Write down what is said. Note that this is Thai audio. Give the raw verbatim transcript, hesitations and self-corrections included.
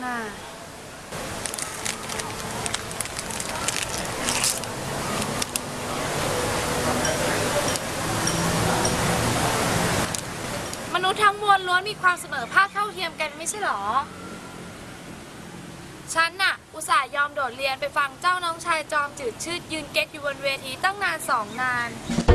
ค่ะมนุษย์ทั้งมวลล้วนมีความเสมอภาคเท่าเทียมกันไม่ใช่หรอฉันน่ะอุตส่าห์ยอมโดดเรียนไปฟังเจ้าน้องชายจอมจืดชืดยืนเก๊กอยู่บนเวทีตั้งนานสองนาน